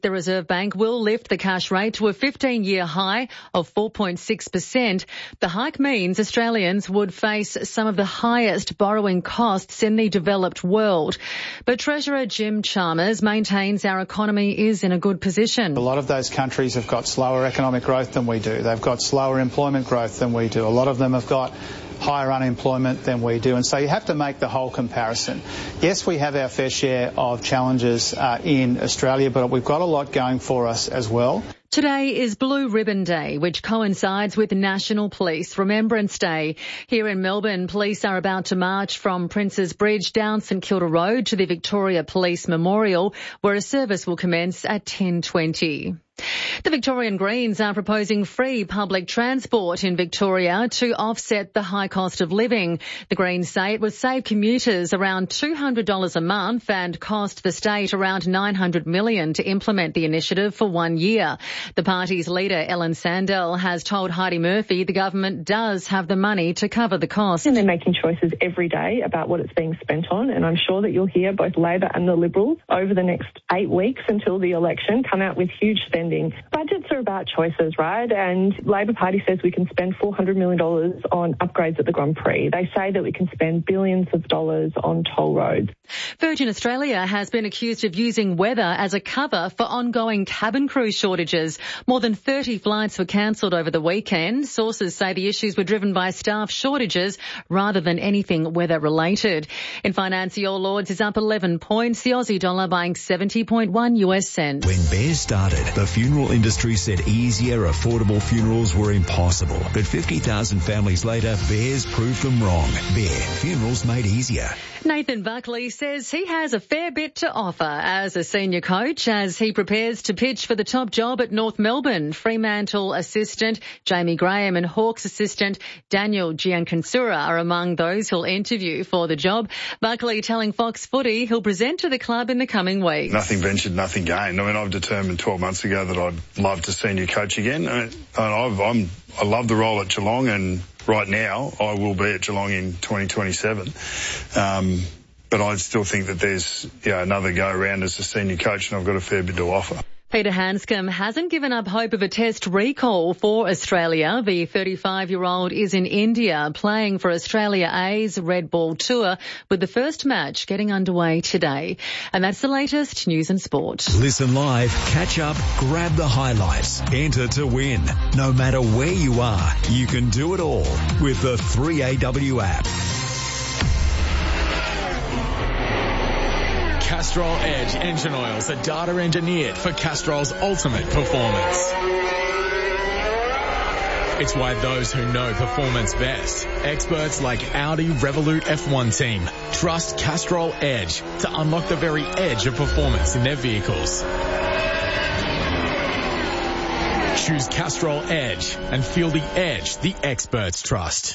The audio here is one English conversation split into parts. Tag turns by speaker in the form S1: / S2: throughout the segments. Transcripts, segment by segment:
S1: The Reserve Bank will lift the cash rate to a 15-year high of 4.6%. The hike means Australians would face some of the highest borrowing costs in the developed world. But Treasurer Jim Chalmers maintains our economy is in a good position.
S2: A lot of those countries have got slower economic growth than we do. They've got slower employment growth than we do. A lot of them have got higher unemployment than we do, and so you have to make the whole comparison. Yes, we have our fair share of challenges in Australia, but we've got a lot going for us as well.
S1: Today is Blue Ribbon Day, which coincides with National Police Remembrance Day. Here in Melbourne, police are about to march from Princes Bridge down St Kilda Road to the Victoria Police Memorial, where a service will commence at 10:20. The Victorian Greens are proposing free public transport in Victoria to offset the high cost of living. The Greens say it would save commuters around $200 a month and cost the state around $900 million to implement the initiative for 1 year. The party's leader, Ellen Sandell, has told Heidi Murphy the government does have the money to cover the cost.
S3: And they're making choices every day about what it's being spent on, and I'm sure that you'll hear both Labor and the Liberals over the next 8 weeks until the election come out with huge spending. Budgets are about choices, right? And Labor Party says we can spend $400 million on upgrades at the Grand Prix. They say that we can spend billions of dollars on toll roads.
S1: Virgin Australia has been accused of using weather as a cover for ongoing cabin crew shortages. More than 30 flights were cancelled over the weekend. Sources say the issues were driven by staff shortages rather than anything weather-related. In finance, the All Ords is up 11 points, the Aussie dollar buying 70.1 US cents.
S4: When Bears started, the funeral industry said easier, affordable funerals were impossible. But 50,000 families later, Bears proved them wrong. Bear, funerals made easier.
S1: Nathan Buckley says he has a fair bit to offer as a senior coach as he prepares to pitch for the top job at North Melbourne. Fremantle assistant Jamie Graham and Hawks assistant Daniel Giancansura are among those who'll interview for the job. Buckley telling Fox Footy he'll present to the club in the coming weeks.
S5: Nothing ventured, nothing gained. I mean, I've determined 12 months ago that I'd love to senior coach again. I love the role at Geelong, and right now I will be at Geelong in 2027. But I still think that there's another go around as a senior coach, and I've got a fair bit to offer.
S1: Peter Hanscom hasn't given up hope of a test recall for Australia. The 35-year-old is in India playing for Australia A's Red Ball Tour, with the first match getting underway today. And that's the latest news and sport.
S4: Listen live, catch up, grab the highlights, enter to win. No matter where you are, you can do it all with the 3AW app.
S6: Castrol Edge engine oils are data engineered for Castrol's ultimate performance. It's why those who know performance best, experts like Audi Revolut F1 team, trust Castrol Edge to unlock the very edge of performance in their vehicles. Choose Castrol Edge and feel the edge the experts trust.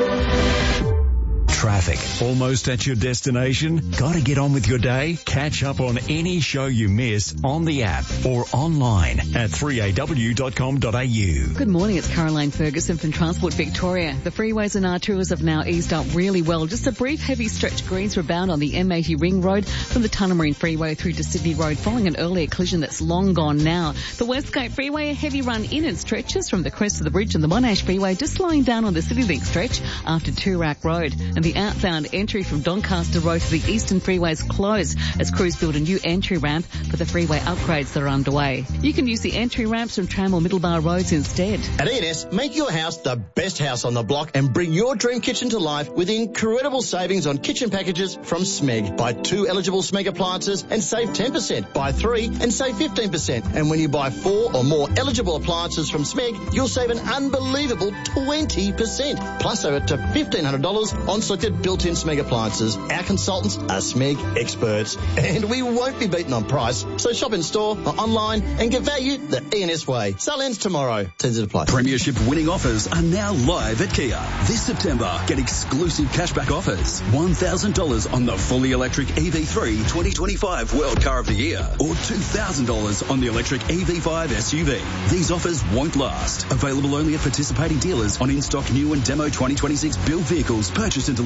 S4: Traffic. Almost at your destination? Gotta get on with your day? Catch up on any show you miss on the app or online at 3aw.com.au.
S7: Good morning, it's Caroline Ferguson from Transport Victoria. The freeways and arterials have now eased up really well. Just a brief heavy stretch greens rebound on the M80 Ring Road from the Tullamarine Freeway through to Sydney Road following an earlier collision that's long gone now. The Westgate Freeway, a heavy run in and stretches from the crest of the bridge and the Monash Freeway, just slowing down on the CityLink stretch after Toorak Road. And the outbound entry from Doncaster Road to the Eastern Freeway is closed as crews build a new entry ramp for the freeway upgrades that are underway. You can use the entry ramps from Tram or Middlebar Roads instead.
S8: At E&S, make your house the best house on the block and bring your dream kitchen to life with incredible savings on kitchen packages from Smeg. Buy 2 eligible Smeg appliances and save 10%. Buy 3 and save 15%. And when you buy 4 or more eligible appliances from Smeg, you'll save an unbelievable 20%. Plus over to $1,500 on selected built-in Smeg appliances. Our consultants are Smeg experts, and we won't be beaten on price. So shop in store or online and get value the E&S way. Sale ends tomorrow. Terms apply.
S9: Premiership winning offers are now live at Kia. This September, get exclusive cashback offers. $1,000 on the fully electric EV3 2025 World Car of the Year, or $2,000 on the electric EV5 SUV. These offers won't last. Available only at participating dealers on in-stock new and demo 2026 build vehicles purchased and delivered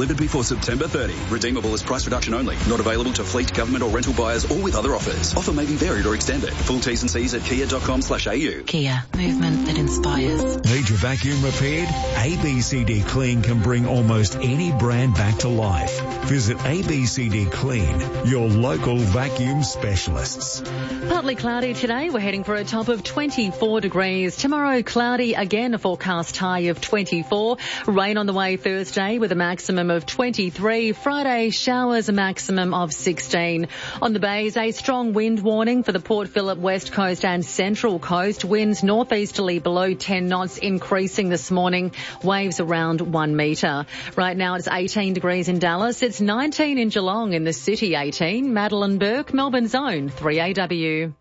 S9: delivered before September 30. Redeemable as price reduction only. Not available to fleet, government or rental buyers or with other offers. Offer may be varied or extended. Full T's and C's at kia.com/au.
S10: Kia, movement that inspires.
S4: Need your vacuum repaired? ABCD Clean can bring almost any brand back to life. Visit ABCD Clean, your local vacuum specialists.
S1: Partly cloudy today. We're heading for a top of 24 degrees. Tomorrow, cloudy again, a forecast high of 24. Rain on the way Thursday with a maximum of 23. Friday, showers, a maximum of 16. On the bays, a strong wind warning for the Port Phillip West Coast and Central Coast. Winds northeasterly below 10 knots, increasing this morning. Waves around 1 metre. Right now it's 18 degrees in Dallas. It's 19 in Geelong, in the city 18. Madeline Burke, Melbourne's own 3AW.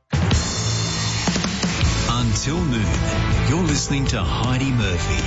S4: Until noon, you're listening to Heidi Murphy.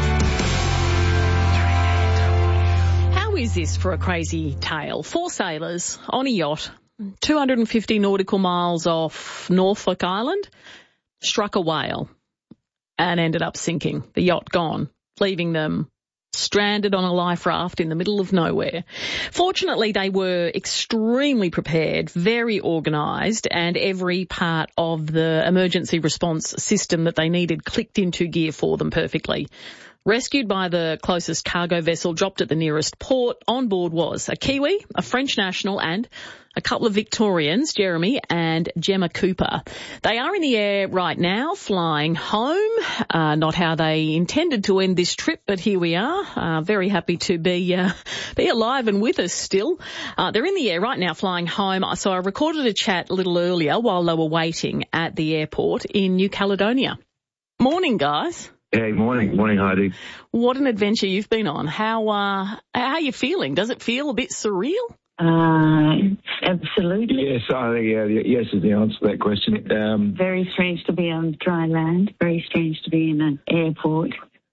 S11: How is this for a crazy tale? 4 sailors on a yacht, 250 nautical miles off Norfolk Island, struck a whale and ended up sinking. The yacht gone, leaving them stranded on a life raft in the middle of nowhere. Fortunately, they were extremely prepared, very organised, and every part of the emergency response system that they needed clicked into gear for them perfectly. Rescued by the closest cargo vessel, dropped at the nearest port. On board was a Kiwi, a French national, and a couple of Victorians, Jeremy and Gemma Cooper. They are in the air right now, flying home. Not how they intended to end this trip, but here we are. Very happy to be alive and with us still. They're in the air right now, flying home. So I recorded a chat a little earlier while they were waiting at the airport in New Caledonia. Morning, guys.
S12: Hey, morning, Heidi.
S11: What an adventure you've been on. How are you feeling? Does it feel a bit surreal?
S13: Absolutely.
S12: Yes, I think yes is the answer to that question.
S13: Very strange to be on dry land. Very strange to be in an airport.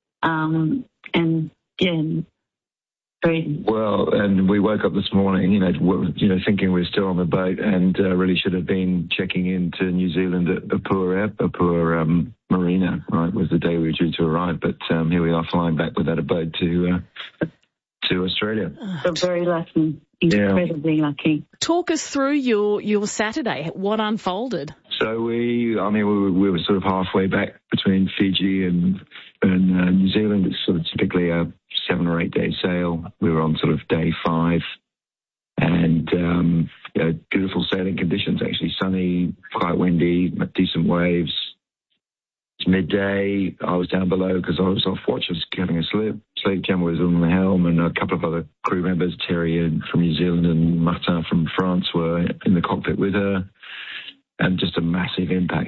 S12: Well, and we woke up this morning, thinking we were still on the boat, and really should have been checking into New Zealand at Apua Marina. Right, was the day we were due to arrive, but here we are flying back without a boat to Australia.
S13: So very lucky, incredibly lucky.
S11: Talk us through your Saturday. What unfolded?
S12: So we were sort of halfway back between Fiji and New Zealand. It's sort of typically a 7 or 8 day sail. We were on sort of day 5, and beautiful sailing conditions. Actually, sunny, quite windy, decent waves. It's midday. I was down below because I was off watch. I was having a sleep. Gemma was on the helm, and a couple of other crew members, Terry from New Zealand and Martin from France, were in the cockpit with her. And just a massive impact.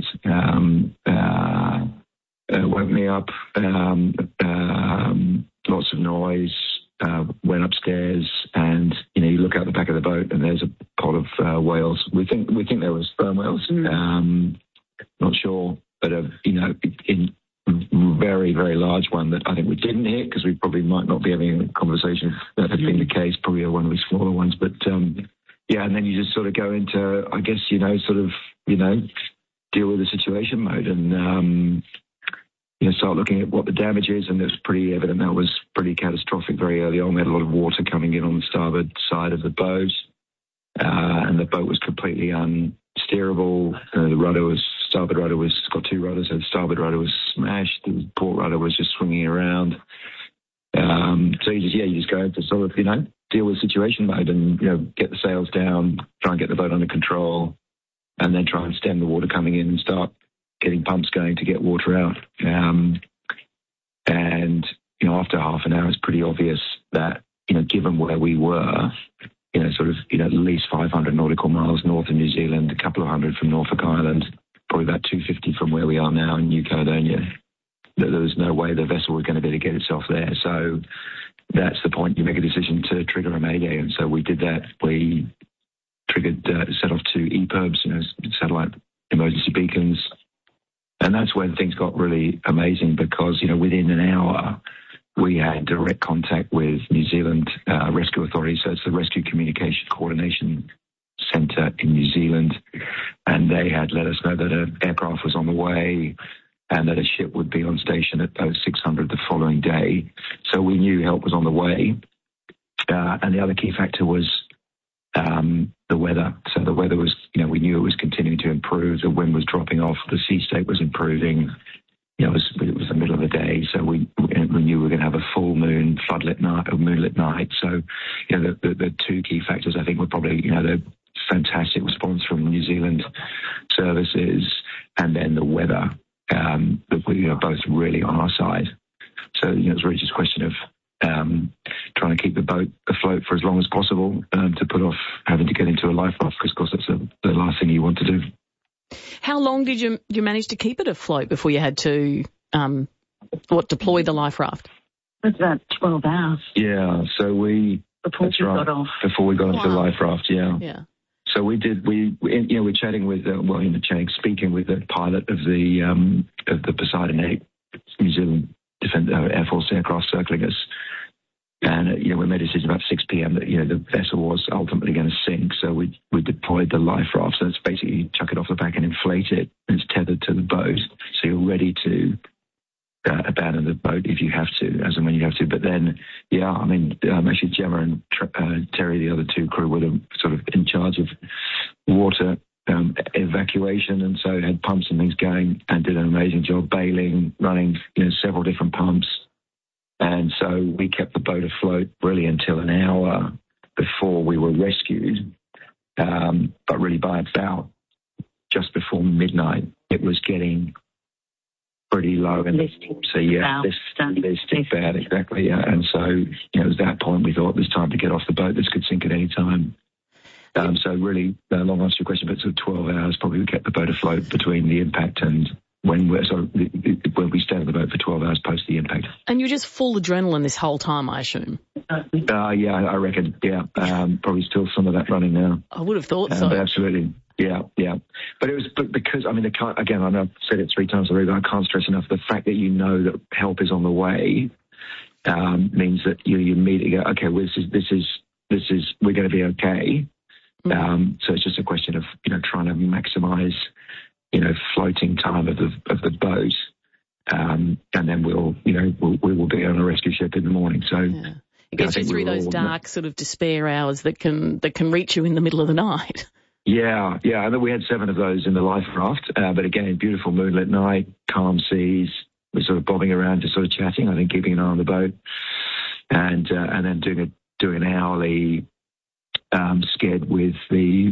S12: Woke me up. Lots of noise. Went upstairs, and you look out the back of the boat, and there's a pod of whales. We think there was sperm whales. Not sure, but in very, very large one that I think we didn't hit, because we probably might not be having a conversation if that had been the case. Probably one of the smaller ones, but yeah. And then you just sort of go into, I guess, deal with the situation mode, and start looking at what the damage is, and it was pretty evident that was pretty catastrophic very early on. We had a lot of water coming in on the starboard side of the boat, and the boat was completely unsteerable. The starboard rudder was got 2 rudders, so the starboard rudder was smashed. The port rudder was just swinging around. So you just go into sort of deal with the situation mode, and get the sails down, try and get the boat under control, and then try and stem the water coming in and start getting pumps going to get water out. And after half an hour, it's pretty obvious that, given where we were, at least 500 nautical miles north of New Zealand, a couple of hundred from Norfolk Island, probably about 250 from where we are now in New Caledonia, that there was no way the vessel was going to be able to get itself there. So that's the point. You make a decision to trigger a mayday. And so we did that. We triggered, set off 2 EPIRBs, satellite emergency beacons. And that's when things got really amazing, because, within an hour, we had direct contact with New Zealand Rescue Authority. So it's the Rescue Communication Coordination Centre in New Zealand. And they had let us know that an aircraft was on the way and that a ship would be on station at 0600 the following day. So we knew help was on the way. And the other key factor was the weather. So the weather was, we knew it was continuing to improve. The wind was dropping off. The sea state was improving. It was the middle of the day, so we knew we were going to have a full moon, floodlit night, or moonlit night. So, the two key factors I think were probably, the fantastic response from New Zealand services, and then the weather, that we are both really on our side. So, it's really just a question of trying to keep the boat afloat for as long as possible to put off having to get into a life raft, because, of course, that's the last thing you want to do.
S11: How long did you manage to keep it afloat before you had to deploy the life raft?
S13: It was about 12 hours.
S12: Yeah, so
S13: before we got off.
S12: Before we got onto the life raft, yeah.
S11: Yeah.
S12: So we're chatting with, speaking with the pilot of the Poseidon 8, New Zealand Air Force aircraft circling us. And, we made a decision about 6 p.m. that, the vessel was ultimately going to sink. So we deployed the life raft. So it's basically you chuck it off the back and inflate it. And it's tethered to the boat. So you're ready to abandon the boat if you have to, as and when you have to. But then, actually Gemma and Terry, the other two crew, were sort of in charge of water evacuation. And so had pumps and things going and did an amazing job bailing, running, several different pumps. And so we kept the boat afloat really until an hour before we were rescued. But really by about just before midnight, it was getting pretty low. So, yeah, listing bad, exactly. Yeah. And so, at that point, we thought it was time to get off the boat. This could sink at any time. So really, long answer to your question, but sort of 12 hours probably we kept the boat afloat between the impact and when we stayed on the boat for 12 hours post the impact.
S11: And you're just full adrenaline this whole time, I assume?
S12: Yeah, I reckon, yeah. Probably still some of that running now.
S11: I would have thought so.
S12: Absolutely, yeah. But it was because, I know I've said it 3 times already, but I can't stress enough the fact that that help is on the way means that you immediately go, okay, well, this is we're going to be okay. So it's just a question of, trying to maximise, floating time of the boat. And then we will be on a rescue ship in the morning. So
S11: it gets you through those dark sort of despair hours that can reach you in the middle of the night.
S12: Yeah. And then we had 7 of those in the life raft. But again, beautiful moonlit night, calm seas. We're sort of bobbing around, just sort of chatting, I think keeping an eye on the boat. And then doing an hourly sked with the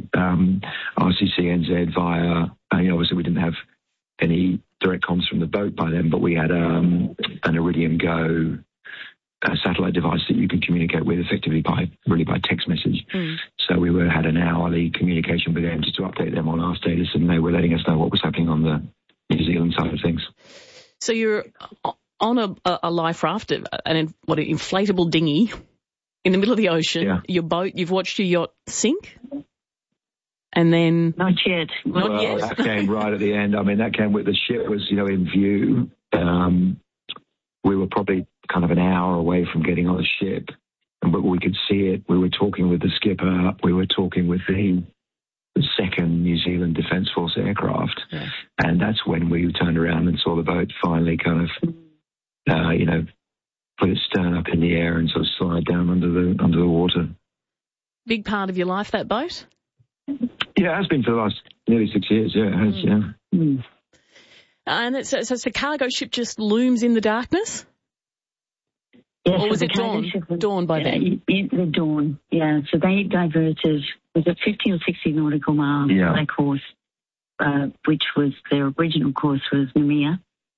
S12: RCCNZ via, obviously we didn't have any direct comms from the boat by then, but we had an Iridium Go satellite device that you can communicate with effectively by text message. So we had an hourly communication with them just to update them on our status, and they were letting us know what was happening on the New Zealand side of things.
S11: So you're on a life raft, an inflatable dinghy in the middle of the ocean.
S12: Yeah.
S11: Your boat, you've watched your yacht sink? And then...
S13: Not yet.
S12: That came right at the end. That came with the ship was, in view. We were probably kind of an hour away from getting on the ship, but we could see it. We were talking with the skipper. We were talking with the 2nd New Zealand Defence Force aircraft.
S11: Yeah.
S12: And that's when we turned around and saw the boat finally kind of, put its stern up in the air and sort of slide down under the water.
S11: Big part of your life, that boat?
S12: Yeah, it has been for the last nearly 6 years. Yeah, it has. Yeah.
S11: And so the cargo ship just looms in the darkness?
S13: Yeah,
S11: or was it dawn by then?
S13: The dawn, yeah. So they diverted, was it 50 or 60 nautical miles their course, which was their original course was Noumea.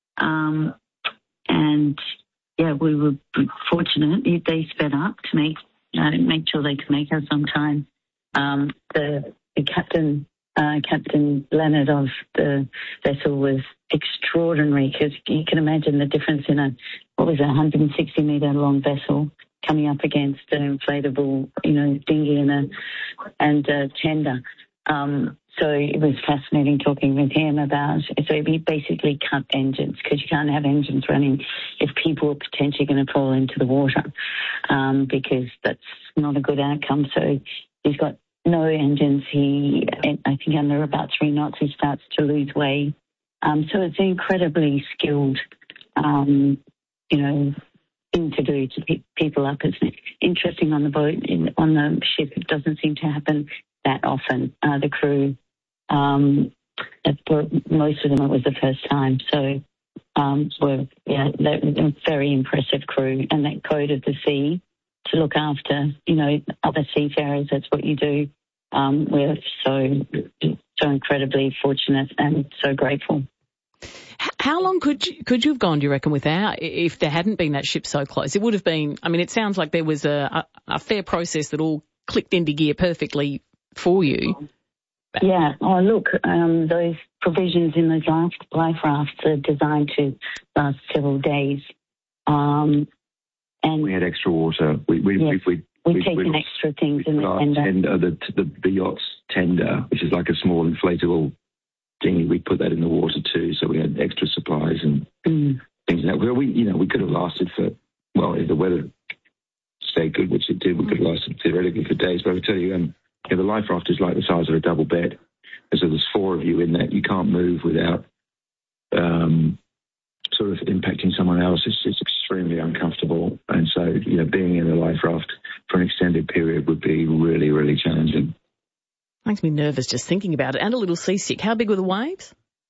S13: And yeah, we were fortunate. They sped up to make sure they could make us on time. The Captain Leonard of the vessel was extraordinary, because you can imagine the difference in a 160-metre long vessel coming up against an inflatable, dinghy and a tender. So it was fascinating talking with him about, so he basically cut engines, because you can't have engines running if people are potentially going to fall into the water, because that's not a good outcome. So he's got no engines. I think under about 3 knots, he starts to lose way. So it's an incredibly skilled, thing to do to pick people up. It's interesting on the boat, on the ship, it doesn't seem to happen that often. The crew, for most of them, it was the first time. So, they're a very impressive crew, and that code of the sea to look after, other seafarers. That's what you do. We're so incredibly fortunate and so grateful.
S11: How long could you have gone, do you reckon, without, if there hadn't been that ship so close? It would have been, it sounds like there was a fair process that all clicked into gear perfectly for you.
S13: Yeah. Oh, look, those provisions in those life rafts are designed to last several days. And
S12: we had extra water. We've
S13: taken extra things in the tender.
S12: The yacht's tender, which is like a small inflatable dinghy, we put that in the water too, so we had extra supplies and things like that. We could have lasted for, if the weather stayed good, which it did, we could have lasted theoretically for days. But I tell you, the life raft is like the size of a double bed. And so there's 4 of you in that. You can't move without sort of impacting someone else. It's extremely uncomfortable. And so, being in a life raft for an extended period would be really, really challenging.
S11: Makes me nervous just thinking about it, and a little seasick. How big were the waves?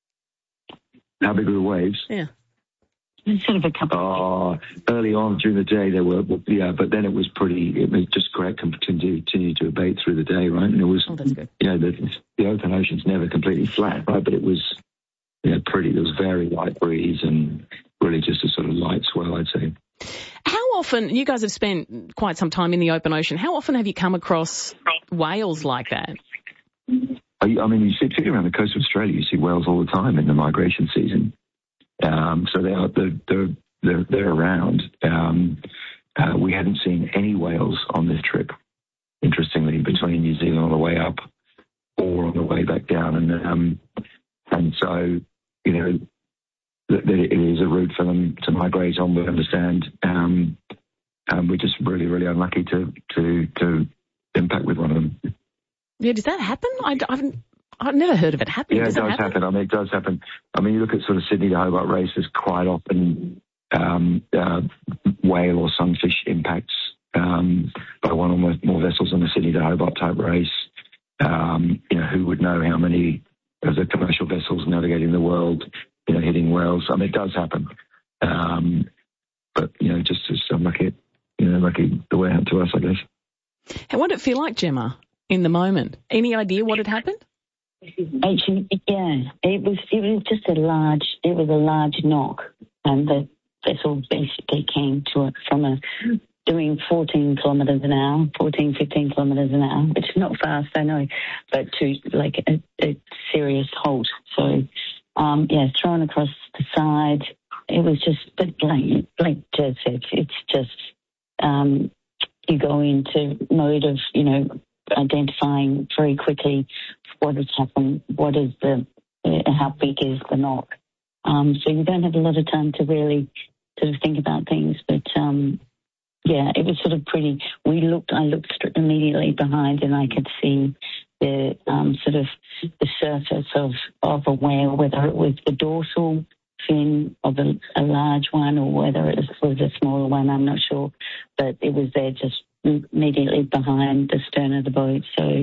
S12: How big were the waves?
S11: Yeah.
S13: Sort of a couple.
S12: Early on during the day there were, but then it was just great, continued to abate through the day, right? And it was,
S11: that's good.
S12: The open ocean's never completely flat, right? But it was, pretty. There was very light breeze and really just a sort of light swell, I'd say.
S11: How often, you guys have spent quite some time in the open ocean, how often have you come across whales like that?
S12: You see around the coast of Australia, you see whales all the time in the migration season. So they're around. We hadn't seen any whales on this trip, interestingly, between New Zealand on the way up or on the way back down. And so, that it is a route for them to migrate on, we understand. We're just really, really unlucky to impact with one of them.
S11: Yeah, does that happen? I've never heard of it happening.
S12: Yeah, it does happen. It does happen. You look at sort of Sydney to Hobart races, quite often whale or sunfish impacts by one or more vessels on the Sydney to Hobart type race. Who would know how many of the commercial vessels navigating the world, hitting whales? It does happen. But, just as unlucky, lucky the way out to us, I guess.
S11: And what did it feel like, Gemma, in the moment? Any idea what had happened?
S13: Actually, yeah, it was just a large knock, and the vessel basically came to it from doing 14 kilometres an hour, 15 kilometres an hour, which is not fast, I know, but to like a serious halt. So, thrown across the side, it was just, but like Jez said, it's just, you go into mode of, identifying very quickly what has happened, how big is the knock. So you don't have a lot of time to really sort of think about things, but it was sort of pretty. I looked immediately behind, and I could see the sort of the surface of a whale, whether it was the dorsal fin of a large one or whether it was a smaller one, I'm not sure, but it was there just immediately behind the stern of the boat. So,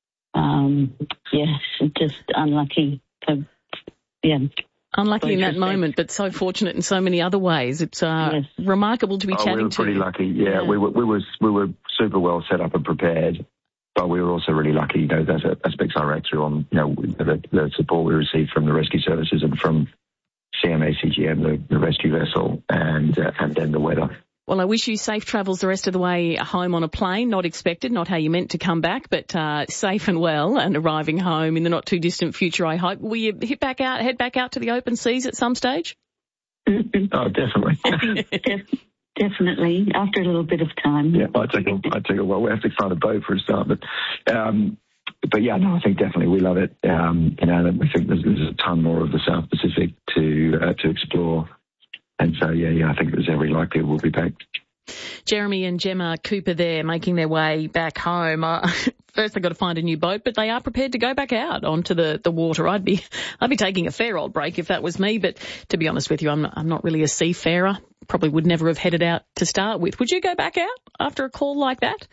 S13: just unlucky.
S11: Unlucky in that moment, but so fortunate in so many other ways. It's remarkable to be chatting to.
S12: We were pretty lucky. Yeah, we were super well set up and prepared, but we were also really lucky. There's aspects I read through on the support we received from the rescue services and from CMA CGM, the rescue vessel, and then the weather.
S11: Well, I wish you safe travels the rest of the way home on a plane. Not expected, not how you meant to come back, but safe and well, and arriving home in the not too distant future, I hope. Will you head back out to the open seas at some stage?
S12: Oh, definitely.
S13: Definitely, after a little bit of time.
S12: Yeah, I take a while. We have to find a boat for a start, but yeah, no, I think definitely we love it. We think there's a ton more of the South Pacific to explore. And so, I think there's every likelihood we'll be back.
S11: Jeremy and Gemma Cooper there making their way back home. First they've got to find a new boat, but they are prepared to go back out onto the water. I'd be taking a fair old break if that was me, but to be honest with you, I'm not really a seafarer. probably would never have headed out to start with. Would you go back out after a call like that?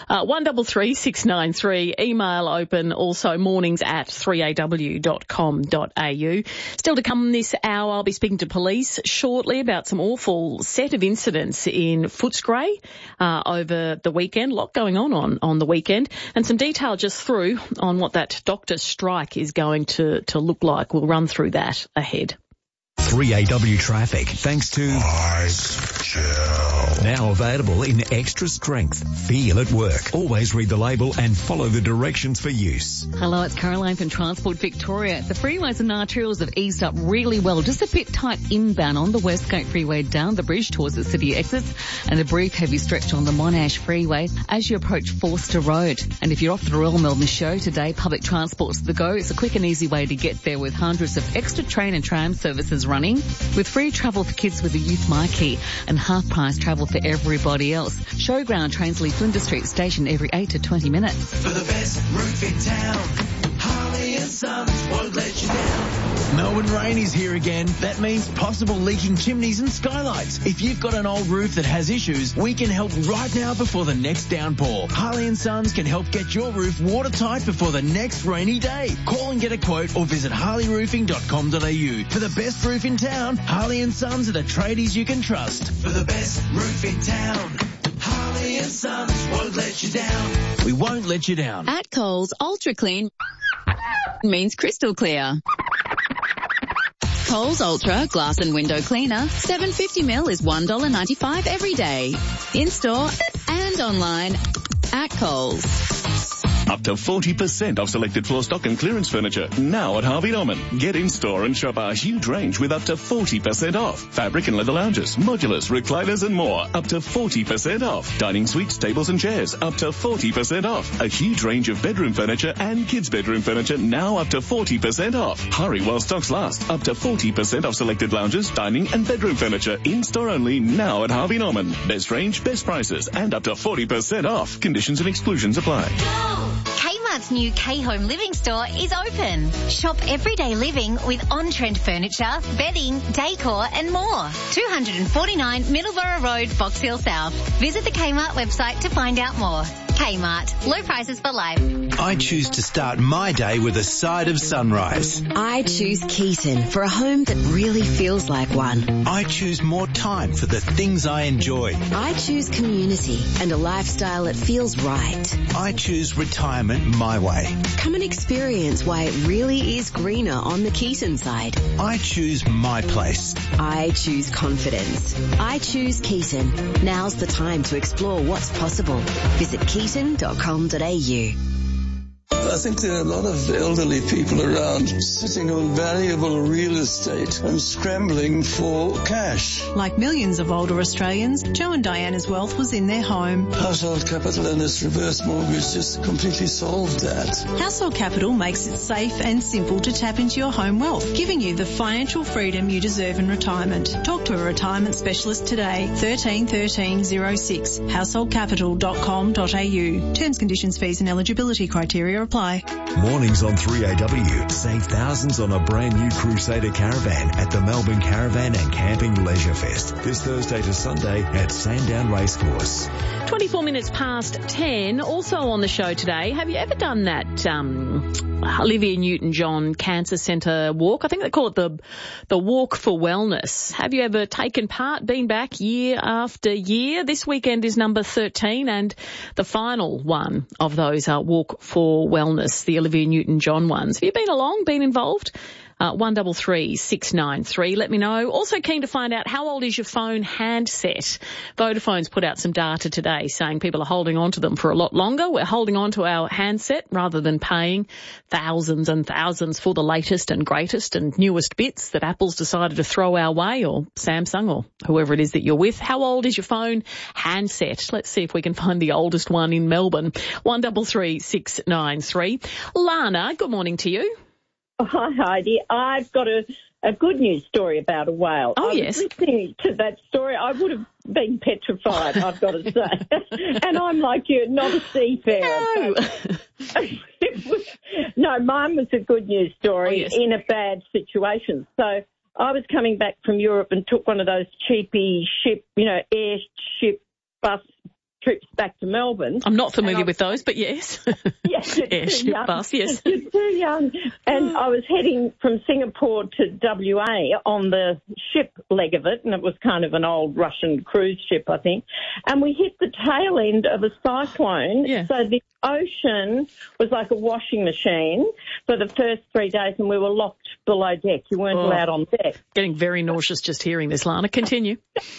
S11: 133693, email open, also mornings at 3aw.com.au. Still to come this hour, I'll be speaking to police shortly about some awful set of incidents in Footscray over the weekend. A lot going on the weekend, and some detail just through on what that doctor strike is going to look like. We'll run through that ahead.
S4: 3AW traffic, thanks to Ice Gel. Now available in extra strength. Feel at work. Always read the label and follow the directions for use.
S7: Hello, it's Caroline from Transport Victoria. The freeways and arterials have eased up really well. Just a bit tight inbound on the Westgate Freeway down the bridge towards the city exits, and a brief heavy stretch on the Monash Freeway as you approach Forster Road. And if you're off the Royal Melbourne Show today, public transport's the go. It's a quick and easy way to get there with hundreds of extra train and tram services running, with free travel for kids with a youth marquee and half-price travel for everybody else. Showground trains leave Flinders Street Station every 8 to 20 minutes.
S14: For the best roof in town, Harley and Sons won't let you down. Melbourne rain is here again. That means possible leaking chimneys and skylights. If you've got an old roof that has issues, we can help right now before the next downpour. Harley and Sons can help get your roof watertight before the next rainy day. Call and get a quote or visit harleyroofing.com.au. For the best roof in town, Harley and Sons are the tradies you can trust. For the best roof in town, Harley and Sons won't let you down. We won't let you down.
S15: At Coles, Ultra Clean means crystal clear. Coles Ultra Glass and Window Cleaner, 750ml is $1.95 every day. In-store and online at Coles.
S16: Up to 40% off selected floor stock and clearance furniture now at Harvey Norman. Get in store and shop our huge range with up to 40% off. Fabric and leather lounges, modulars, recliners and more. Up to 40% off. Dining suites, tables and chairs. Up to 40% off. A huge range of bedroom furniture and kids' bedroom furniture now up to 40% off. Hurry while stocks last. Up to 40% off selected lounges, dining and bedroom furniture. In store only now at Harvey Norman. Best range, best prices and up to 40% off. Conditions and exclusions apply.
S17: Kmart's new K-Home Living store is open. Shop everyday living with on-trend furniture, bedding, decor and more. 249 Middleborough Road, Box Hill South. Visit the Kmart website to find out more. Kmart. Low prices for life.
S18: I choose to start my day with a side of sunrise.
S19: I choose Keaton for a home that really feels like one.
S18: I choose more time for the things I enjoy.
S19: I choose community and a lifestyle that feels right.
S18: I choose retirement my way.
S19: Come and experience why it really is greener on the Keaton side.
S18: I choose my place.
S19: I choose confidence. I choose Keaton. Now's the time to explore what's possible. Visit keaton.com.au.
S20: I think there are a lot of elderly people around sitting on valuable real estate and scrambling for cash.
S21: Like millions of older Australians, Joe and Diana's wealth was in their home.
S20: Household Capital and its reverse mortgage just completely solved that.
S21: Household Capital makes it safe and simple to tap into your home wealth, giving you the financial freedom you deserve in retirement. Talk to a retirement specialist today. 13 13 06. householdcapital.com.au. Terms, conditions, fees and eligibility criteria apply.
S4: Mornings on 3AW. Save thousands on a brand new Crusader caravan at the Melbourne Caravan and Camping Leisure Fest this Thursday to Sunday at Sandown Racecourse.
S11: 24 minutes past 10. Also on the show today, have you ever done that Olivia Newton-John Cancer Centre walk? I think they call it the Walk for Wellness. Have you ever taken part, been back year after year? This weekend is number 13 and the final one of those Walk for Wellness, the Olivia Newton-John ones. Have you been along, been involved? 133693. Let me know. Also keen to find out, how old is your phone handset? Vodafone's put out some data today saying people are holding on to them for a lot longer. We're holding on to our handset rather than paying thousands and thousands for the latest and greatest and newest bits that Apple's decided to throw our way, or Samsung, or whoever it is that you're with. How old is your phone handset? Let's see if we can find the oldest one in Melbourne. 133693. Lana, good morning to you.
S22: Hi, Heidi. I've got a good news story about a whale.
S11: Yes.
S22: Listening to that story, I would have been petrified, I've got to say. And I'm like you, not a seafarer. No. No, mine was a good news story in a bad situation. So I was coming back from Europe and took one of those cheapy airship bus trips back to Melbourne.
S11: I'm not familiar with those, but yes.
S22: Yes,
S11: airship bus, yes.
S22: You're too young. And I was heading from Singapore to WA on the ship leg of it, and it was kind of an old Russian cruise ship, I think. And we hit the tail end of a cyclone, so the ocean was like a washing machine for the first 3 days, and we were locked below deck. You weren't allowed on deck.
S11: Getting very nauseous just hearing this, Lana. Continue.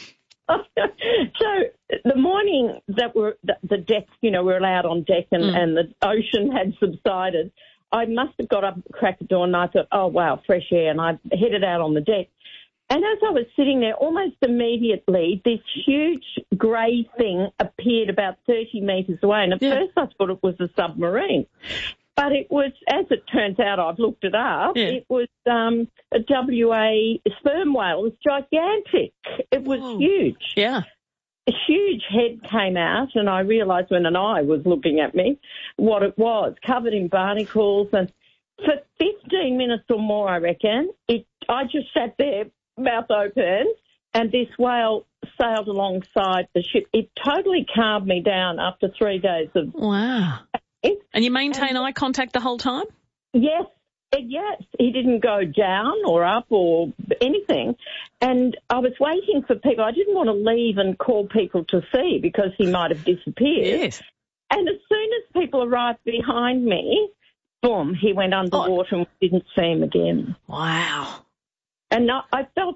S22: So the morning that the deck, we're allowed on deck and the ocean had subsided, I must have got up at the crack of dawn and I thought, oh, wow, fresh air, and I headed out on the deck. And as I was sitting there, almost immediately, this huge grey thing appeared about 30 metres away. And at first I thought it was a submarine. But it was, as it turns out, I've looked it up, it was a WA sperm whale. It was gigantic. It was huge.
S11: Yeah.
S22: A huge head came out, and I realised when an eye was looking at me what it was, covered in barnacles. And for 15 minutes or more, I reckon, I just sat there, mouth open, and this whale sailed alongside the ship. It totally calmed me down after 3 days of...
S11: Wow. And you maintain eye contact the whole time?
S22: Yes. He didn't go down or up or anything. And I was waiting for people. I didn't want to leave and call people to see because he might have disappeared.
S11: Yes.
S22: And as soon as people arrived behind me, boom, he went underwater and we didn't see him again.
S11: Wow.
S22: And I felt...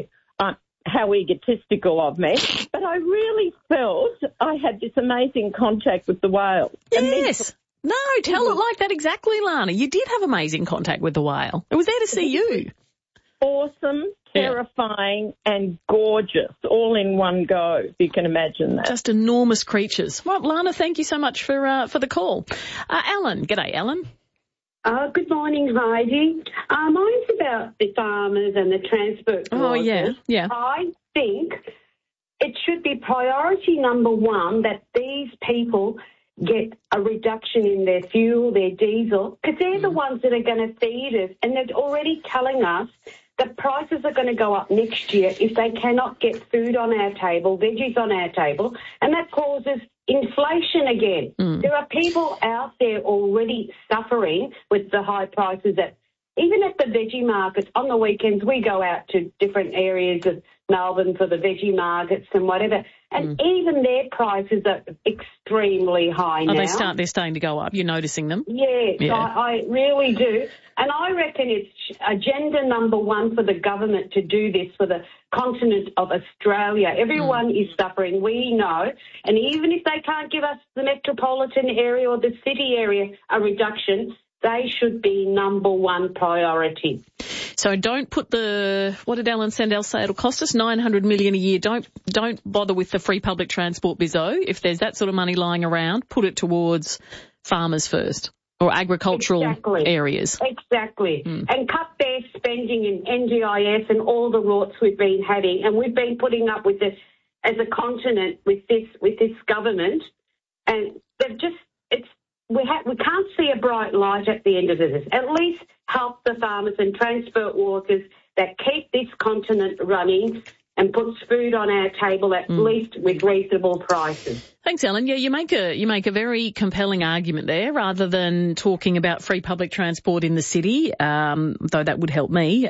S22: how egotistical of me, but I really felt I had this amazing contact with the whale.
S11: Yes. No, tell it like that exactly, Lana. You did have amazing contact with the whale. It was there to see you.
S22: Awesome, terrifying and gorgeous, all in one go, if you can imagine that.
S11: Just enormous creatures. Well, Lana, thank you so much for the call. Alan, g'day, Alan.
S2: Good morning, Heidi. Mine's about the farmers and the transport workers.
S11: Yeah.
S2: I think it should be priority number one that these people get a reduction in their fuel, their diesel, because they're the ones that are going to feed us, and they're already telling us that prices are going to go up next year if they cannot get food on our table, veggies on our table, and that causes inflation again. There are people out there already suffering with the high prices even at the veggie markets. On the weekends, we go out to different areas of Melbourne for the veggie markets and whatever, and even their prices are extremely high now.
S11: They're starting to go up. You're noticing them?
S2: Yes, yeah. I really do. And I reckon it's agenda number one for the government to do this for the continent of Australia. Everyone is suffering, we know. And even if they can't give us the metropolitan area or the city area a reduction, they should be number one priority.
S11: So don't put what did Alan Sandell say it'll cost us? $900 million a year. Don't bother with the free public transport bizzo. If there's that sort of money lying around, put it towards farmers first or agricultural areas.
S2: Exactly. And cut their spending in NDIS and all the rorts we've been having, and we've been putting up with this as a continent with this government, and they've just we can't see a bright light at the end of this. At least help the farmers and transport workers that keep this continent running and puts food on our table at least with reasonable prices.
S11: Thanks, Ellen. Yeah, you make a very compelling argument there, rather than talking about free public transport in the city, though that would help me,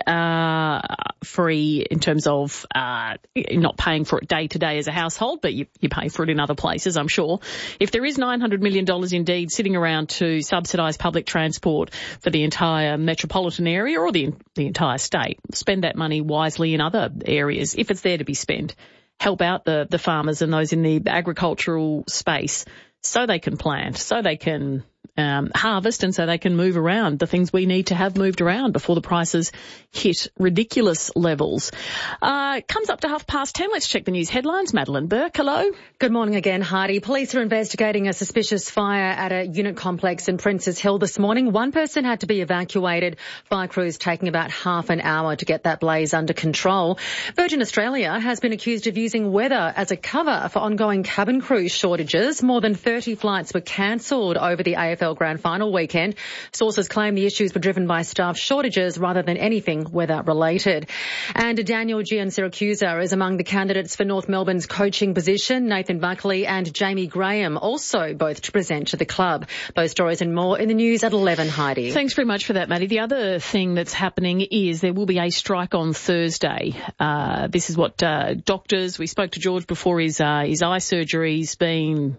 S11: free in terms of not paying for it day to day as a household, but you pay for it in other places, I'm sure. If there is $900 million indeed sitting around to subsidise public transport for the entire metropolitan area or the entire state, spend that money wisely in other areas if it's there to be spent. Help out the farmers and those in the agricultural space so they can plant, so they can harvest, and so they can move around the things we need to have moved around before the prices hit ridiculous levels. Comes up to 10:30. Let's check the news headlines. Madeline Burke, hello.
S1: Good morning again, Heidi. Police are investigating a suspicious fire at a unit complex in Princes Hill this morning. One person had to be evacuated. Fire crews taking about half an hour to get that blaze under control. Virgin Australia has been accused of using weather as a cover for ongoing cabin crew shortages. More than 30 flights were cancelled over the AFL AFL Grand Final weekend. Sources claim the issues were driven by staff shortages rather than anything weather-related. And Daniel Giansiracusa is among the candidates for North Melbourne's coaching position. Nathan Buckley and Jamie Graham also both to present to the club. Those stories and more in the news at 11, Heidi.
S11: Thanks very much for that, Maddie. The other thing that's happening is there will be a strike on Thursday. This is what doctors, we spoke to George before his eye surgery's been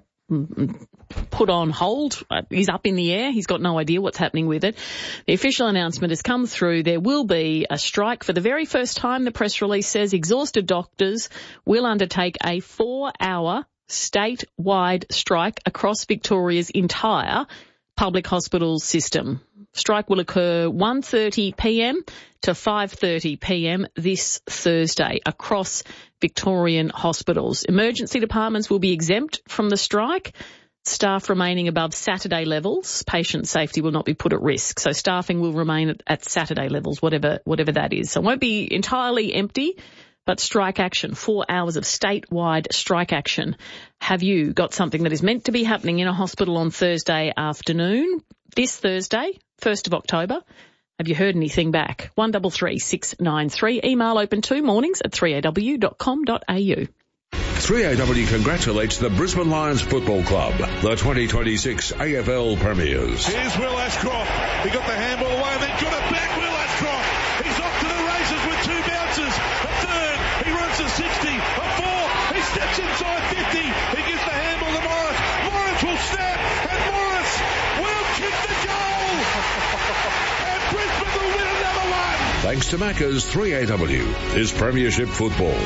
S11: put on hold. He's up in the air. He's got no idea what's happening with it. The official announcement has come through. There will be a strike for the very first time. The press release says exhausted doctors will undertake a 4-hour statewide strike across Victoria's entire public hospital system. Strike will occur 1:30 p.m. to 5:30 p.m. this Thursday across Victorian hospitals. Emergency departments will be exempt from the strike. Staff remaining above Saturday levels, patient safety will not be put at risk. So staffing will remain at Saturday levels, whatever that is. So it won't be entirely empty, but strike action, 4 hours of statewide strike action. Have you got something that is meant to be happening in a hospital on Thursday afternoon, this Thursday, 1st of October? Have you heard anything back? 133 693. Email open to mornings@3aw.com.au.
S3: 3AW congratulates the Brisbane Lions Football Club, the 2026 AFL Premiers.
S5: Here's Will Ashcroft. He got the handball away and then got it back. Will Ashcroft. He's off to the races with 2 bounces. A third. He runs a 60. A 4. He steps inside 50. He gives the handball to Morris. Morris will snap. And Morris will kick the goal. And Brisbane will win another one.
S3: Thanks to Macca's, 3AW is Premiership Football.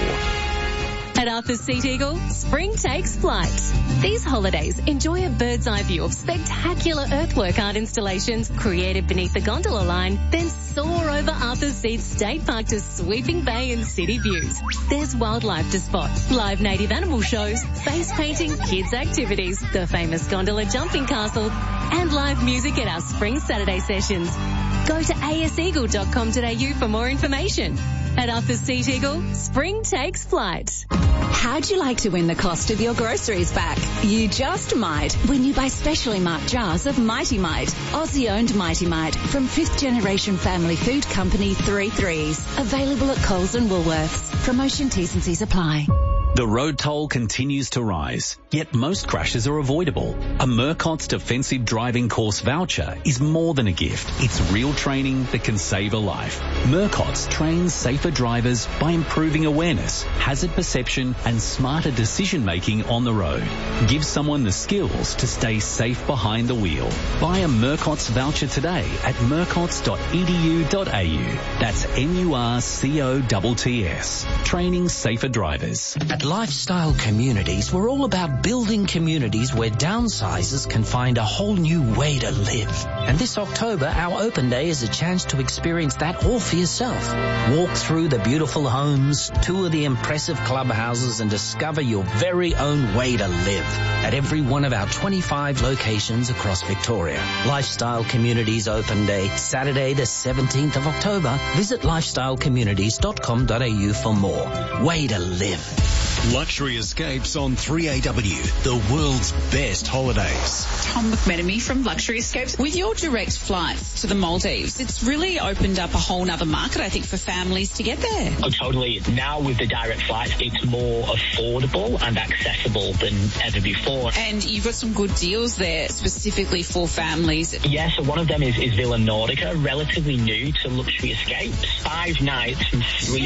S23: At Arthur's Seat Eagle, spring takes flight. These holidays, enjoy a bird's eye view of spectacular earthwork art installations created beneath the gondola line, then soar over Arthur's Seat State Park to sweeping bay and city views. There's wildlife to spot, live native animal shows, face painting, kids activities, the famous gondola jumping castle, and live music at our spring Saturday sessions. Go to aseagle.com.au for more information. At Arthur's Seat Eagle, spring takes flight.
S24: How'd you like to win the cost of your groceries back? You just might when you buy specially marked jars of Mighty Mite, Aussie-owned Mighty Mite from 5th generation family food company 3 Threes. Available at Coles and Woolworths. Promotion T's and C's apply.
S25: The road toll continues to rise, yet most crashes are avoidable. A Murcott's Defensive Driving Course voucher is more than a gift. It's real training that can save a life. Murcott's trains safer drivers by improving awareness, hazard perception and smarter decision-making on the road. Give someone the skills to stay safe behind the wheel. Buy a Murcott's voucher today at murcotts.edu.au. That's MURCOTTS. Training safer drivers.
S26: At Lifestyle Communities, we're all about building communities where downsizers can find a whole new way to live. And this October, our open day is a chance to experience that all for yourself. Walk through the beautiful homes, tour the impressive clubhouses and discover your very own way to live at every one of our 25 locations across Victoria. Lifestyle Communities Open Day, Saturday the 17th of October. Visit lifestylecommunities.com.au for more. Way to live.
S18: Luxury Escapes on 3AW, the world's best holidays.
S27: Tom McMenemy from Luxury Escapes. With your direct flights to the Maldives, it's really opened up a whole nother market, I think, for families to get there.
S28: Oh, totally. Now with the direct flights, it's more affordable and accessible than ever before.
S27: And you've got some good deals there specifically for families.
S28: Yeah, so one of them is Villa Nordica, relatively new to Luxury Escapes. 5 nights from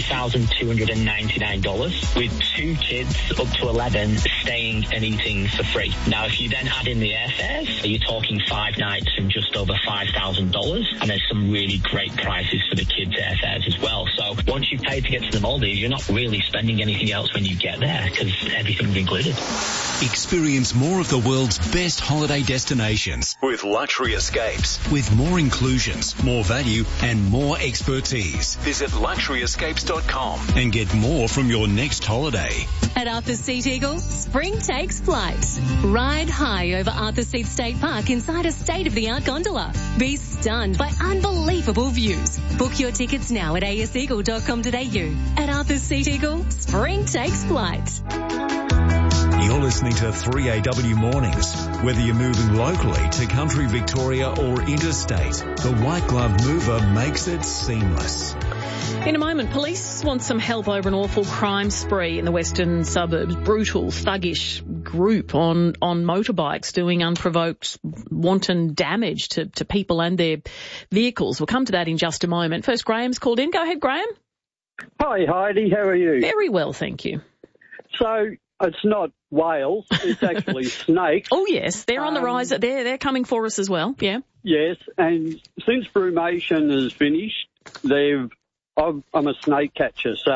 S28: $3,299 with 2 kids up to 11 staying and eating for free. Now, if you then add in the airfares, you're talking 5 nights and just over $5,000, and there's some really great prices for the kids' airfares as well. So once you've paid to get to the Maldives, you're not really spending anything else when you get there because everything's included.
S18: Experience more of the world's best holiday destinations
S16: with Luxury Escapes.
S18: With more inclusions, more value and more expertise.
S16: Visit luxuryescapes.com
S18: and get more from your next holiday.
S23: At Arthur's Seat Eagle, spring takes flight. Ride high over Arthur's Seat State Park inside a state-of-the-art gondola. Be stunned by unbelievable views. Book your tickets now at aseagle.com.au. At Arthur's Seat Eagle, spring takes flight.
S4: You're listening to 3AW Mornings. Whether you're moving locally to country Victoria or interstate, the White Glove Mover makes it seamless.
S11: In a moment, police want some help over an awful crime spree in the western suburbs. Brutal, thuggish group on motorbikes doing unprovoked, wanton damage to people and their vehicles. We'll come to that in just a moment. First, Graham's called in. Go ahead, Graham.
S6: Hi, Heidi. How are you?
S11: Very well, thank you.
S6: So it's not whales, it's actually snakes.
S11: Oh, yes, they're on the rise. They're coming for us as well, yeah.
S6: Yes, and since brumation is finished, I'm a snake catcher, so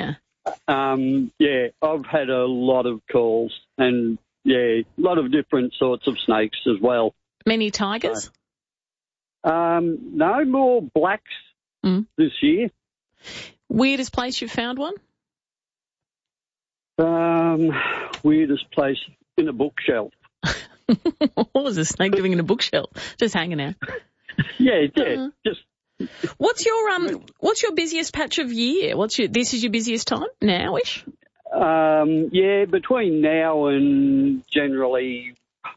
S6: I've had a lot of calls and a lot of different sorts of snakes as well.
S11: Many tigers?
S6: No, more blacks this year.
S11: Weirdest place you've found one?
S6: Weirdest place in a bookshelf.
S11: What was a snake doing in a bookshelf? Just hanging out.
S6: Just.
S11: What's your busiest patch of year? This is your busiest time now-ish?
S6: Between now and generally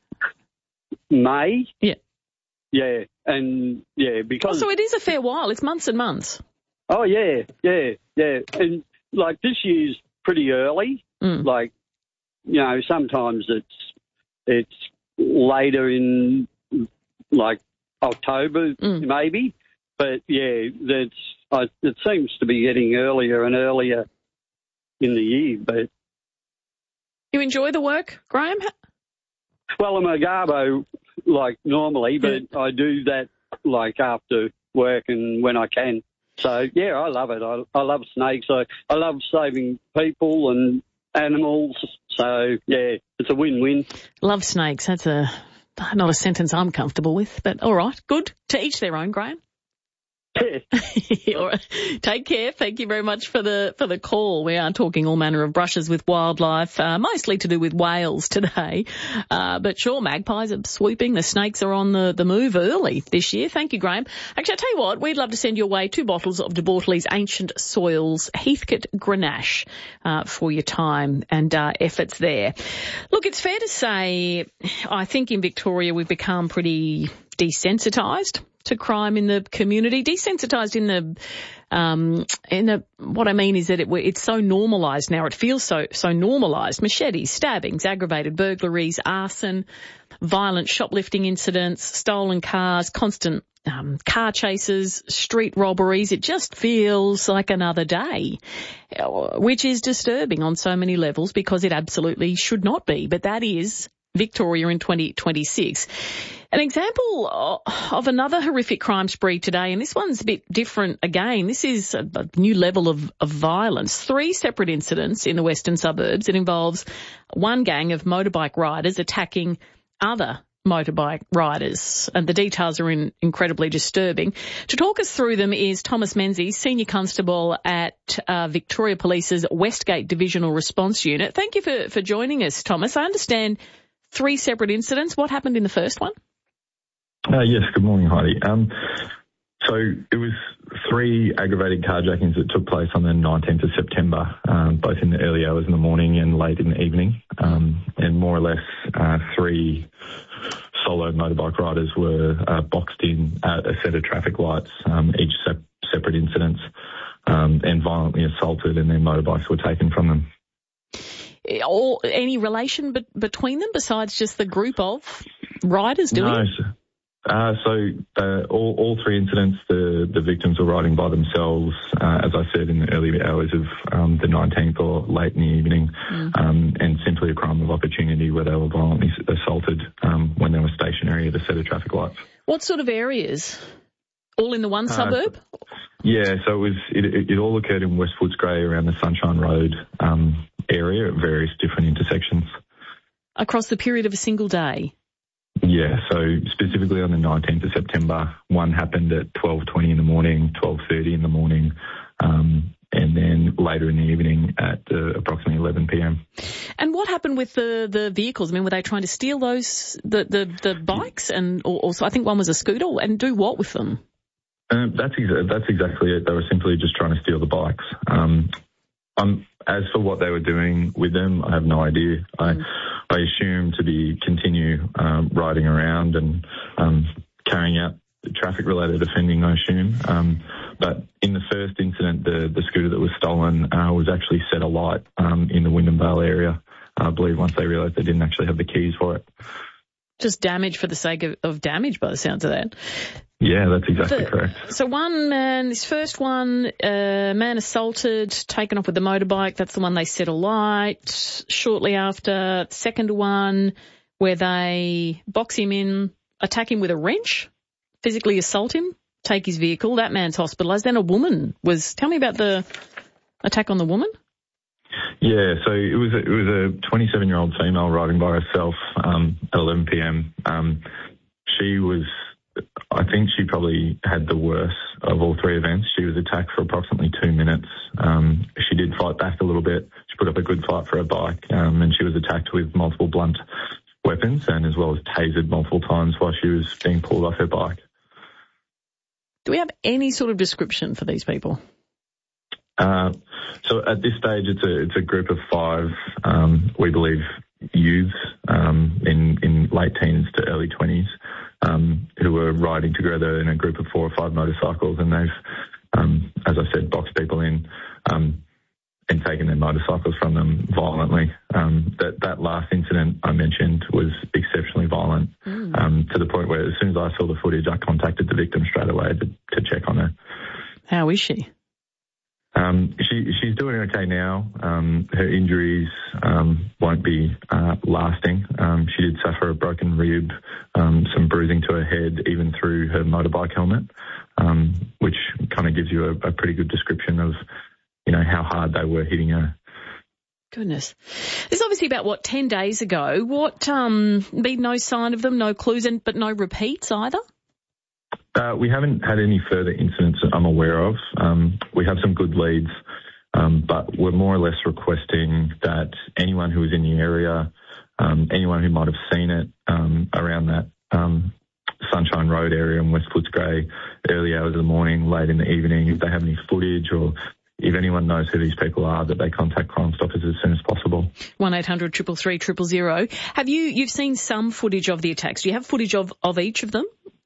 S6: May.
S11: Yeah.
S6: Yeah, and because
S11: so it is a fair while. It's months and months.
S6: Oh yeah, and like this year's pretty early. Like, sometimes it's later in like October maybe. But, it seems to be getting earlier and earlier in the year. But
S11: you enjoy the work, Graham?
S6: Well, I'm a garbo, like, normally, but I do that, like, after work and when I can. So, I love it. I love snakes. I love saving people and animals. So, it's a win-win.
S11: Love snakes. That's not a sentence I'm comfortable with, but all right. Good. To each their own, Graham. All right. Take care. Thank you very much for the call. We are talking all manner of brushes with wildlife, mostly to do with whales today. But sure, magpies are swooping. The snakes are on the move early this year. Thank you, Graham. Actually, I'll tell you what, we'd love to send you away 2 bottles of De Bortoli's Ancient Soils Heathcote Grenache for your time and efforts there. Look, it's fair to say, I think in Victoria we've become pretty desensitised to crime in the community. Desensitised what I mean is that it's so normalised now. It feels so normalised. Machetes, stabbings, aggravated burglaries, arson, violent shoplifting incidents, stolen cars, constant car chases, street robberies. It just feels like another day, which is disturbing on so many levels because it absolutely should not be. But that is Victoria in 2026. An example of another horrific crime spree today, and this one's a bit different again. This is a new level of violence. 3 separate incidents in the western suburbs. It involves one gang of motorbike riders attacking other motorbike riders, and the details are incredibly disturbing. To talk us through them is Thomas Menzies, Senior Constable at Victoria Police's Westgate Divisional Response Unit. Thank you for joining us, Thomas. I understand 3 separate incidents. What happened in the first one?
S7: Yes, good morning, Heidi. So it was 3 aggravated carjackings that took place on the 19th of September, both in the early hours in the morning and late in the evening. And more or less 3 solo motorbike riders were boxed in at a set of traffic lights, each separate incidents, and violently assaulted, and their motorbikes were taken from them.
S11: Or any relation between them besides just the group of riders doing it?
S7: All 3 incidents, the victims were riding by themselves, as I said, in the early hours of the 19th or late in the evening, and simply a crime of opportunity where they were violently assaulted when they were stationary at a set of traffic lights.
S11: What sort of areas? All in the one suburb?
S7: Yeah, so it all occurred in West Footscray around the Sunshine Road area at various different intersections.
S11: Across the period of a single day?
S7: Yeah, so specifically on the 19th of September, one happened at 12:20 in the morning, 12:30 in the morning, and then later in the evening at approximately 11 p.m.
S11: And what happened with the vehicles? I mean, were they trying to steal the bikes? And also, I think one was a scooter, and do what with them? That's
S7: exactly it. They were simply just trying to steal the bikes. I'm As for what they were doing with them, I have no idea. I assume to be continue riding around and carrying out traffic-related offending, I assume. But in the first incident, the scooter that was stolen was actually set alight in the Wyndham Vale area, I believe, once they realised they didn't actually have the keys for it.
S11: Just damage for the sake of damage, by the sounds of that.
S7: Yeah, that's exactly correct.
S11: So one man, this first one, man assaulted, taken off with the motorbike. That's the one they set alight. Shortly after, second one, where they box him in, attack him with a wrench, physically assault him, take his vehicle. That man's hospitalised. Then a woman was... Tell me about the attack on the woman.
S7: Yeah, so it was a 27-year-old female riding by herself at 11 p.m. She was... I think she probably had the worst of all three events. She was attacked for approximately 2 minutes. She did fight back a little bit. She put up a good fight for her bike, and she was attacked with multiple blunt weapons and as well as tasered multiple times while she was being pulled off her bike.
S11: Do we have any sort of description for these people?
S7: So at this stage, it's a group of 5, we believe, youths in late teens to early 20s. Who were riding together in a group of 4 or 5 motorcycles, and they've, as I said, boxed people in and taken their motorcycles from them violently. That last incident I mentioned was exceptionally violent, to the point where as soon as I saw the footage, I contacted the victim straight away to check on her.
S11: How is she?
S7: She's doing okay now. Her injuries won't be lasting. She did suffer a broken rib, some bruising to her head, even through her motorbike helmet, which kind of gives you a pretty good description of, how hard they were hitting her.
S11: Goodness. This is obviously about, 10 days ago. Been no sign of them, no clues, but no repeats either?
S7: We haven't had any further incidents that I'm aware of. We have some good leads, but we're more or less requesting that anyone who is in the area, anyone who might have seen it around that Sunshine Road area in West Footscray, early hours of the morning, late in the evening, if they have any footage or if anyone knows who these people are, that they contact Crime Stoppers as soon as possible.
S11: 1-800-333-000. Have you've seen some footage of the attacks? Do you have footage of each of them?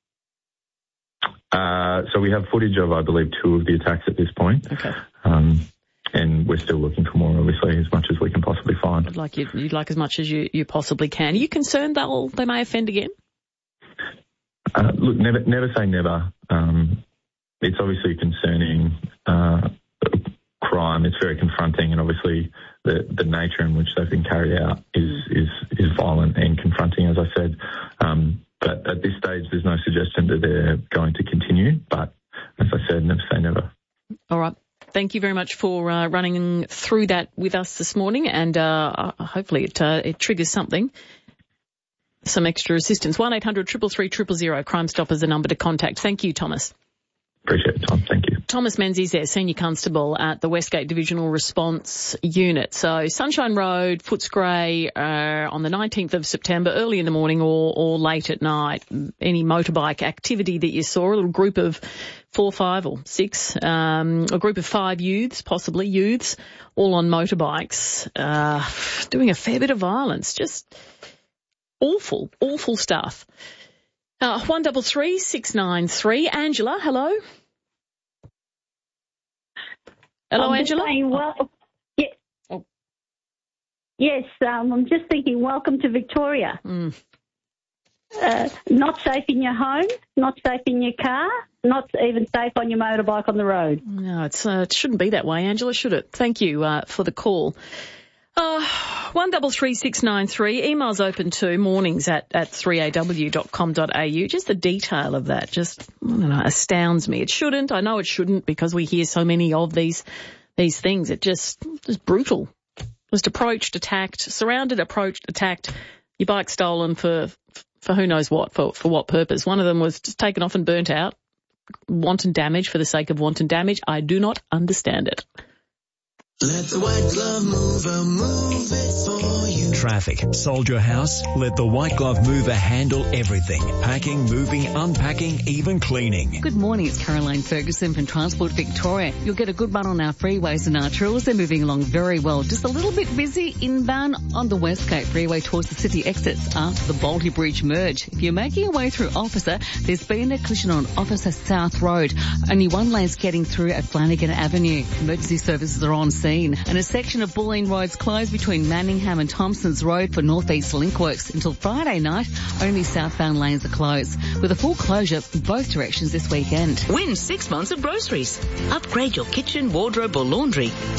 S7: So we have footage of, I believe, 2 of the attacks at this point.
S11: Okay.
S7: And we're still looking for more, obviously, as much as we can possibly find.
S11: You'd like as much as you possibly can. Are you concerned they may offend again?
S7: Look, never say never. It's obviously a concerning crime. It's very confronting, and obviously the nature in which they've been carried out is violent and confronting, as I said. But at this stage, there's no suggestion that they're going to continue. But as I said, never say never.
S11: All right. Thank you very much for running through that with us this morning, and hopefully it triggers something, some extra assistance. 1-800-333-000. Crime Stoppers, the number to contact. Thank you, Thomas.
S7: Appreciate it, Tom. Thank you.
S11: Thomas Menzies there, Senior Constable at the Westgate Divisional Response Unit. So Sunshine Road, Footscray, on the 19th of September, early in the morning or late at night. Any motorbike activity that you saw, a little group of 4, 5 or 6, a group of 5 youths, possibly youths, all on motorbikes, doing a fair bit of violence. Just awful stuff. 133 693. Angela, hello. Hello, Angela.
S8: Yes.
S11: Oh.
S8: Yes, I'm just thinking, welcome to Victoria. Not safe in your home, not safe in your car, not even safe on your motorbike on the road.
S11: No, it shouldn't be that way, Angela, should it? Thank you for the call. 133693. Emails open to mornings at 3aw.com.au. Just the detail of that just, astounds me. It shouldn't. I know it shouldn't because we hear so many of these things. It just brutal. Just approached, attacked, surrounded, approached, attacked. Your bike stolen for who knows what, for what purpose. One of them was just taken off and burnt out. Wanton damage for the sake of wanton damage. I do not understand it.
S9: Let the White Glove Mover move it for you.
S4: Traffic. Sold your house? Let the White Glove Mover handle everything. Packing, moving, unpacking, even cleaning.
S10: Good morning, it's Caroline Ferguson from Transport Victoria. You'll get a good run on our freeways and our trails. They're moving along very well. Just a little bit busy inbound on the West Cape Freeway towards the city exits after the Balti Bridge merge. If you're making your way through Officer, there's been a collision on Officer South Road. Only one lane's getting through at Flanagan Avenue. Emergency services are on scene. And a section of Bulleen Road's closed between Manningham and Thompson's Road for North East Link Works until Friday night. Only southbound lanes are closed, with a full closure in both directions this weekend.
S12: Win 6 months of groceries. Upgrade your kitchen, wardrobe or laundry